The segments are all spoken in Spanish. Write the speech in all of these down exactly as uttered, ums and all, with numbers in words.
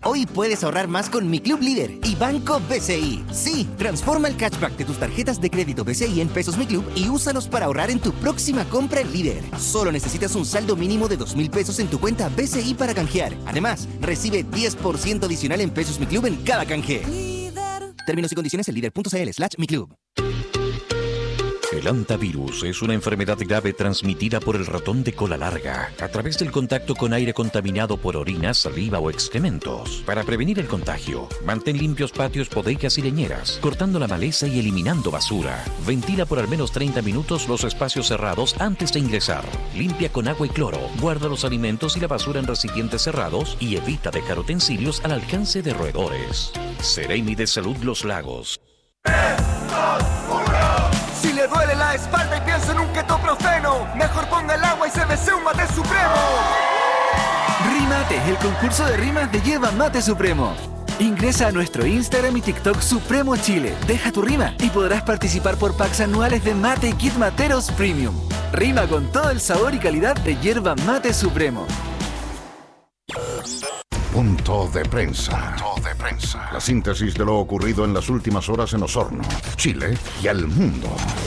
Hoy puedes ahorrar más con Mi Club Líder y Banco B C I. Sí, transforma el cashback de tus tarjetas de crédito B C I en pesos Mi Club y úsalos para ahorrar en tu próxima compra en Líder. Solo necesitas un saldo mínimo de dos mil pesos en tu cuenta B C I para canjear. Además, recibe diez por ciento adicional en pesos Mi Club en cada canje. Líder. Términos y condiciones en líder punto c l slash Mi Club. El hantavirus es una enfermedad grave transmitida por el ratón de cola larga a través del contacto con aire contaminado por orina, saliva o excrementos. Para prevenir el contagio, mantén limpios patios, bodegas y leñeras, cortando la maleza y eliminando basura. Ventila por al menos treinta minutos los espacios cerrados antes de ingresar. Limpia con agua y cloro. Guarda los alimentos y la basura en recipientes cerrados y evita dejar utensilios al alcance de roedores. Seremi de Salud Los Lagos. Si le duele la espalda y piensa en un ketoprofeno, mejor ponga el agua y se desea un mate supremo. Rimate, el concurso de rimas de Yerba Mate Supremo. Ingresa a nuestro Instagram y TikTok Supremo Chile. Deja tu rima y podrás participar por packs anuales de mate y kit materos premium. Rima con todo el sabor y calidad de Yerba Mate Supremo. Punto de prensa. Punto de prensa. La síntesis de lo ocurrido en las últimas horas en Osorno, Chile y el mundo.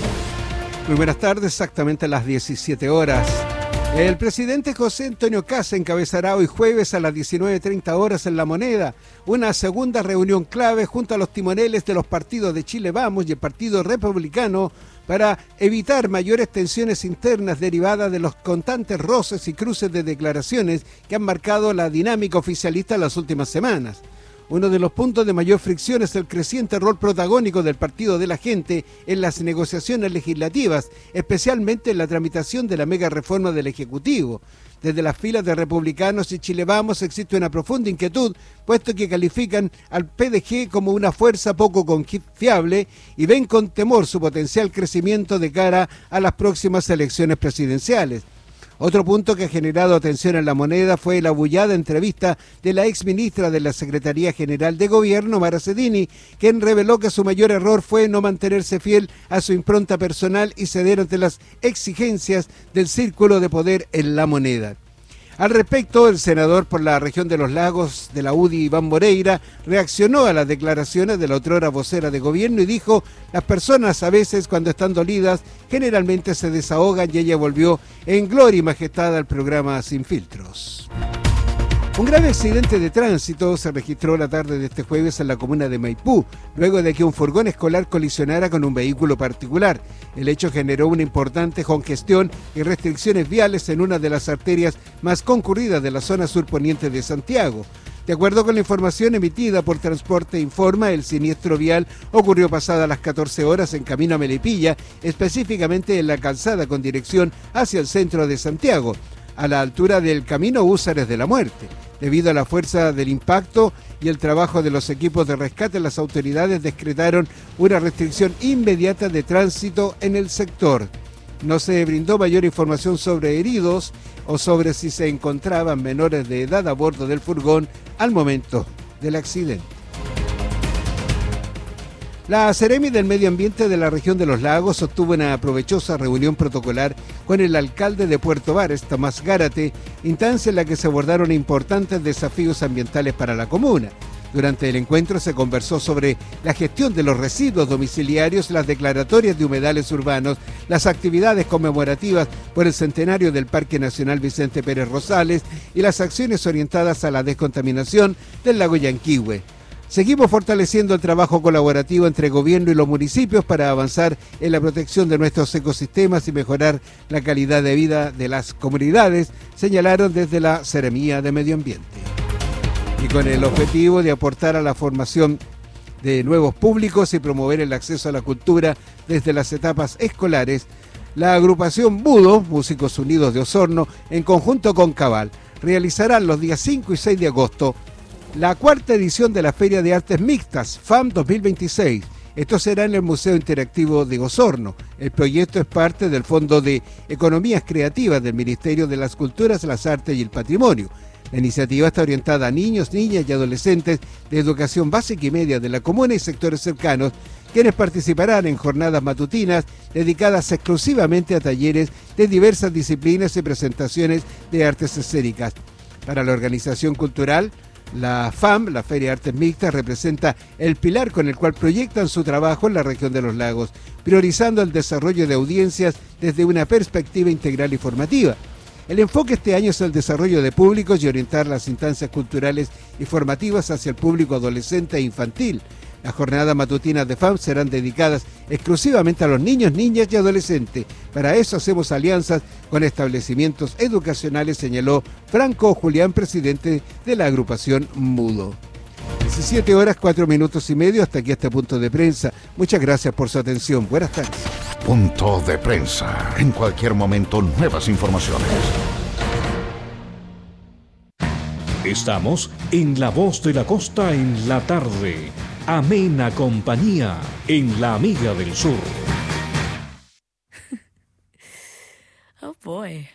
Muy buenas tardes, exactamente a las diecisiete horas. El presidente José Antonio Kast encabezará hoy jueves a las diecinueve treinta horas en La Moneda una segunda reunión clave junto a los timoneles de los partidos de Chile Vamos y el Partido Republicano para evitar mayores tensiones internas derivadas de los constantes roces y cruces de declaraciones que han marcado la dinámica oficialista en las últimas semanas. Uno de los puntos de mayor fricción es el creciente rol protagónico del Partido de la Gente en las negociaciones legislativas, especialmente en la tramitación de la mega reforma del Ejecutivo. Desde las filas de republicanos y Chile Vamos existe una profunda inquietud, puesto que califican al P D G como una fuerza poco confiable y ven con temor su potencial crecimiento de cara a las próximas elecciones presidenciales. Otro punto que ha generado atención en La Moneda fue la bullada entrevista de la exministra de la Secretaría General de Gobierno, Mara Cedini, quien reveló que su mayor error fue no mantenerse fiel a su impronta personal y ceder ante las exigencias del círculo de poder en La Moneda. Al respecto, el senador por la región de los lagos de la U D I, Iván Moreira, reaccionó a las declaraciones de la otrora vocera de gobierno y dijo: las personas a veces cuando están dolidas generalmente se desahogan, y ella volvió en gloria y majestad al programa Sin Filtros. Un grave accidente de tránsito se registró la tarde de este jueves en la comuna de Maipú, luego de que un furgón escolar colisionara con un vehículo particular. El hecho generó una importante congestión y restricciones viales en una de las arterias más concurridas de la zona surponiente de Santiago. De acuerdo con la información emitida por Transporte Informa, el siniestro vial ocurrió pasadas las catorce horas en camino a Melipilla, específicamente en la calzada con dirección hacia el centro de Santiago, a la altura del camino Húsares de la Muerte. Debido a la fuerza del impacto y el trabajo de los equipos de rescate, las autoridades decretaron una restricción inmediata de tránsito en el sector. No se brindó mayor información sobre heridos o sobre si se encontraban menores de edad a bordo del furgón al momento del accidente. La Seremi del Medio Ambiente de la región de los lagos sostuvo una provechosa reunión protocolar con el alcalde de Puerto Varas, Tomás Gárate, instancia en la que se abordaron importantes desafíos ambientales para la comuna. Durante el encuentro se conversó sobre la gestión de los residuos domiciliarios, las declaratorias de humedales urbanos, las actividades conmemorativas por el centenario del Parque Nacional Vicente Pérez Rosales y las acciones orientadas a la descontaminación del lago Yanquihue. Seguimos fortaleciendo el trabajo colaborativo entre gobierno y los municipios para avanzar en la protección de nuestros ecosistemas y mejorar la calidad de vida de las comunidades, señalaron desde la Seremía de Medio Ambiente. Y con el objetivo de aportar a la formación de nuevos públicos y promover el acceso a la cultura desde las etapas escolares, la agrupación Budo, Músicos Unidos de Osorno, en conjunto con Cabal, realizarán los días cinco y seis de agosto la cuarta edición de la Feria de Artes Mixtas, F A M dos mil veintiséis. Esto será en el Museo Interactivo de Osorno. El proyecto es parte del Fondo de Economías Creativas del Ministerio de las Culturas, las Artes y el Patrimonio. La iniciativa está orientada a niños, niñas y adolescentes de educación básica y media de la comuna y sectores cercanos, quienes participarán en jornadas matutinas dedicadas exclusivamente a talleres de diversas disciplinas y presentaciones de artes escénicas. Para la organización cultural, La F A M, la Feria de Artes Mixtas, representa el pilar con el cual proyectan su trabajo en la región de los lagos, priorizando el desarrollo de audiencias desde una perspectiva integral y formativa. El enfoque este año es el desarrollo de públicos y orientar las instancias culturales y formativas hacia el público adolescente e infantil. Las jornadas matutinas de F A M serán dedicadas exclusivamente a los niños, niñas y adolescentes. Para eso hacemos alianzas con establecimientos educacionales, señaló Franco Julián, presidente de la agrupación Mudo. diecisiete horas, cuatro minutos y medio, hasta aquí este punto de prensa. Muchas gracias por su atención. Buenas tardes. Punto de prensa. En cualquier momento, nuevas informaciones. Estamos en La Voz de la Costa en la tarde. Amena compañía en La Amiga del Sur. Oh boy.